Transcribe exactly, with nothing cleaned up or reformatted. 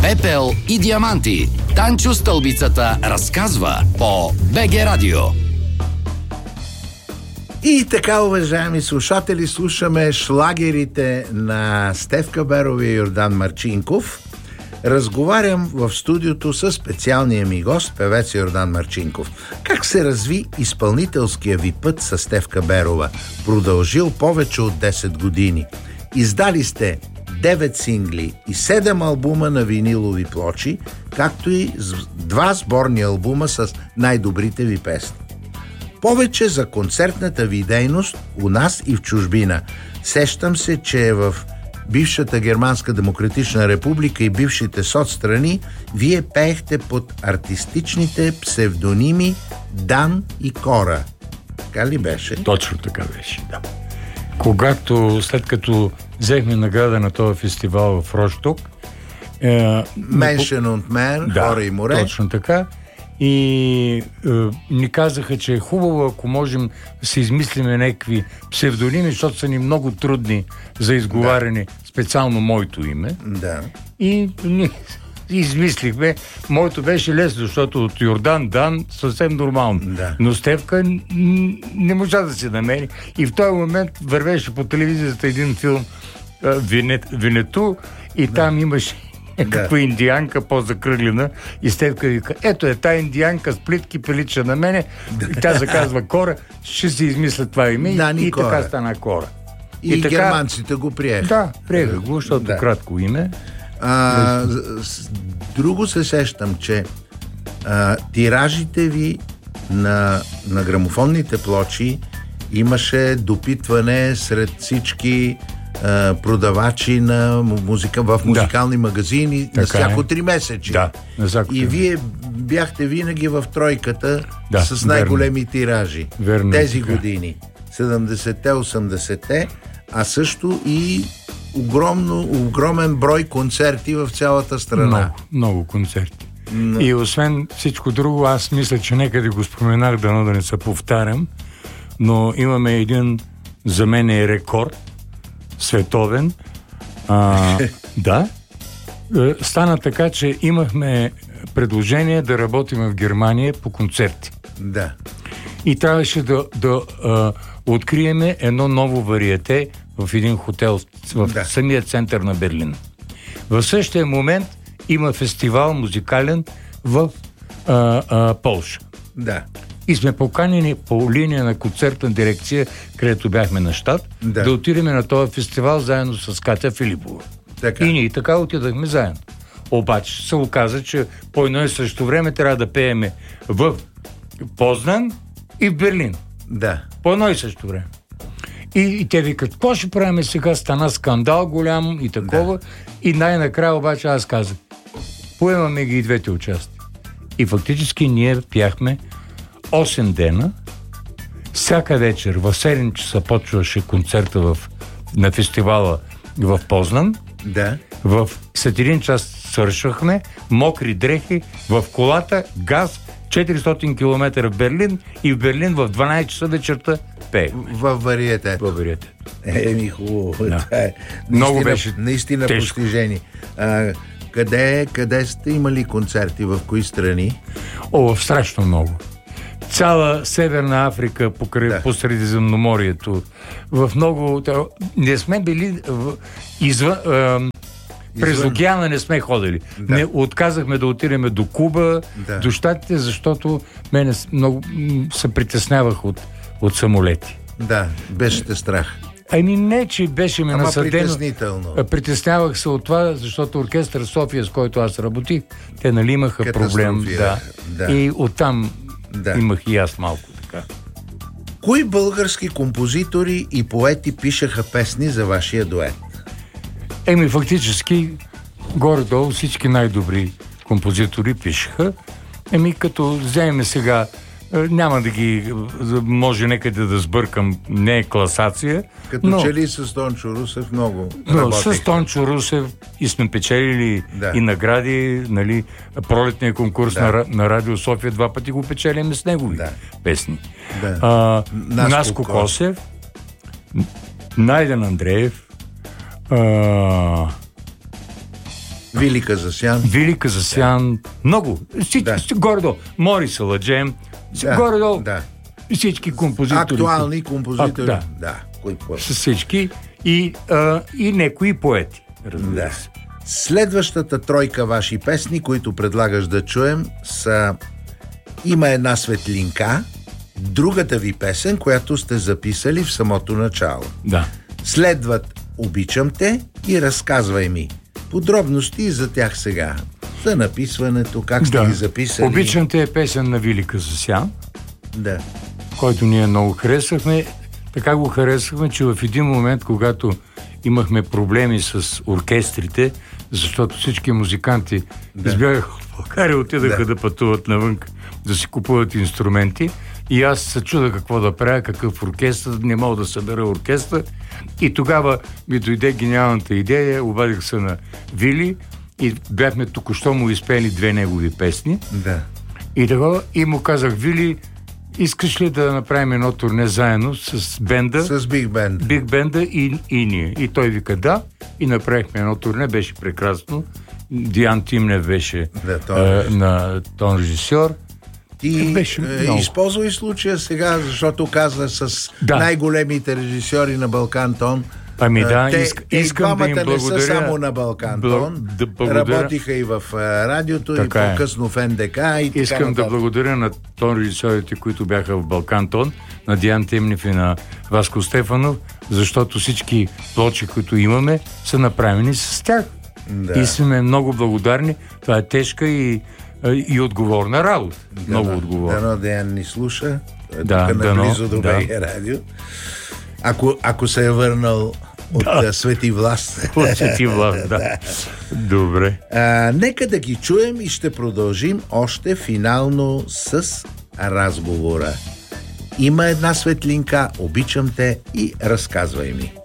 пепел и диаманти. Танчо Стълбицата разказва по БГ Радио. И така, уважаеми слушатели, слушаме шлагерите на Стефка Берова и Йордан Марчинков. Разговарям в студиото с специалния ми гост, певец Йордан Марчинков. Как се разви изпълнителския ви път с Стефка Берова? Продължил повече от десет години. Издали сте девет сингли и седем албума на винилови плочи, както и два сборни албума с най-добрите ви песни. Повече за концертната ви дейност у нас и в чужбина. Сещам се, че в бившата Германска демократична република и бившите соцстрани вие пеехте под артистичните псевдоними Дан и Кора. Така ли беше? Точно така беше, да. Когато, след като взехме награда на този фестивал в Рошток, е, Меншен от мен, да, Хора и море. Точно така. И е, ни казаха, че е хубаво, ако можем да се измислиме някакви псевдоними, защото са ни много трудни за изговаряне, да. Специално моето име. Да. И ни измислихме. Моето беше лесно, защото от Йордан Дан съвсем нормално. Да. Но Стефка не можа да се намери. И в този момент вървеше по телевизията един филм Винету и да. Там имаше някаква да. Индианка по-закръглена и Стефка вика: ето е тая индианка с плитки, прилича на мене. Да. И тя заказва Кора, ще си измисля това име и, и така стана Кора. И, и така, германците го приеха. Да, приеха го, защото да. Кратко име. А, друго се сещам, че а, тиражите ви на, на грамофонните плочи имаше допитване сред всички а, продавачи на музика, в музикални да. Магазини така на всяко три месече. Да, на всяко и вие бяхте винаги в тройката да, с най-големи верно. Тиражи. Верно, тези така. Години. седемдесетте, осемдесетте, а също и огромно, огромен брой концерти в цялата страна. Много, много концерти. Но... И освен всичко друго, аз мисля, че някъде го споменах, дано да не се повтарям, но имаме един, за мен е рекорд, световен. А, да. Стана така, че имахме предложение да работим в Германия по концерти. Да. И трябваше да, да а, откриеме едно ново вариете в един хотел в да. Самия център на Берлин. В същия момент има фестивал музикален в а, а, Полша. Да. И сме поканени по линия на концертна дирекция, където бяхме на щат, да, да отидем на този фестивал заедно с Катя Филипова. Така. И ние така отидахме заедно. Обаче се оказа, че по едно и също време трябва да пееме в Познан и в Берлин. Да. По едно и също време. И, и те викат: какво ще правим сега? Стана скандал голям и такова. Да. И най-накрая обаче аз казах: поемаме ги и двете участия. И фактически ние пяхме осем дена. Всяка вечер в седем часа почваше концерта в, на фестивала в Познан. Да. В след един час свършвахме, мокри дрехи, в колата, газ, четиристотин километра в Берлин и в Берлин в дванайсет часа вечерта пеехме. Във вариете. Във вариете. Еми, хубаво. Да. Е, много беше наистина тежко. постижение. А, къде, къде сте имали концерти? В кои страни? О, в страшно много. Цяла Северна Африка покрай, да. По Средиземноморието. В много... Не сме били в, извън... Е, през океана не сме ходили. Да. Не, отказахме да отидем до Куба, да. До щатите, защото мене много се притеснявах от, от самолети. Да, беше те страх. Ами не, че беше ме Ама насъдено. притеснително. Притеснявах се от това, защото оркестър София, с който аз работих, те нали имаха проблем. Да. Да. И оттам да. Имах и аз малко така. Кои български композитори и поети пишеха песни за вашия дует? Еми, фактически, горе-долу всички най-добри композитори пишеха. Еми, като вземем сега, няма да ги, може някъде да сбъркам, не е класация. Като но, че ли с Тончо Русев много но с Тончо Русев и сме печелили да. И награди, нали, пролетния конкурс да. на, на Радио София, два пъти го печелиме с негови да. Песни. Да. А, Наско Косев, Найден Андреев, а, Вили Казасян. Вили Казасян, да. много. Всички, да. Горе-долу. Мори Саладжем, да. Горе-долу. Да. Всички композитори. Актуални композитори. А, да. да. С всички и, а, и некои поети. Да. Следващата тройка ваши песни, които предлагаш да чуем, са "Има една светлинка", другата ви песен, която сте записали в самото начало. Да. Следват "Обичам те" и "Разказвай ми". Подробности за тях сега. За написването, как сте да. ги записали. "Обичам те" е песен на Вили Казасян, да. който ние много харесахме. Така го харесахме, че в един момент, когато имахме проблеми с оркестрите, защото всички музиканти да. избягаха в България, отидаха да. да пътуват навън, да си купуват инструменти. И аз се чуда какво да правя, какъв оркестър, не мога да събера оркестър. И тогава ми дойде гениалната идея, обадих се на Вили и бяхме току-що му изпели две негови песни. Да. И, така, и му казах: "Вили, искаш ли да направим едно турне заедно с бенда?" С Биг Бенд. Биг Бенда и, и ние. И той вика да. И направихме едно турне, беше прекрасно. Диан Тимнев беше да, е, на тон режисьор. Ти беше е, използвай случая сега, защото каза с да. най-големите режисьори на Балкан Тон. Ами да, те, иск, искам да им благодаря. Не са само на Балкан Тон, да работиха и в радиото, така и по-късно в Н Д К. И искам така да благодаря на тон режисьорите, които бяха в Балкан Тон, на Диан Тимнев и на Васко Стефанов, защото всички плочи, които имаме, са направени с тях. Да. И сме много благодарни. Това е тежка и, и отговорна работа. Да, много отговорна. Дано Диан ни слуша. Да, тук дано, наблизо до да. БГ радио. Ако, ако се е върнал от да. Свети власт. От Свети власт, да. Добре. А, нека да ги чуем и ще продължим още финално с разговора. "Има една светлинка", "Обичам те" и "Разказвай ми".